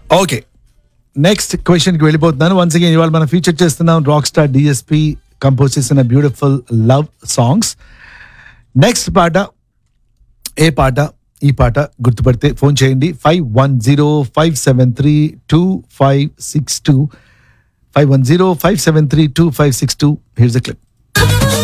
Okay, next క్వశ్చన్కి వెళ్ళిపోతున్నాను. Once again ఇవాళ మనం ఫీచర్ చేస్తున్నాం రాక్ స్టార్ డిఎస్పి కంపోజ్ చేసిన బ్యూటిఫుల్ లవ్ సాంగ్స్. నెక్స్ట్ పాట ఏ పాట? ఈ పాట గుర్తుపడితే ఫోన్ చేయండి 5105732562 5105732562. Here's the clip.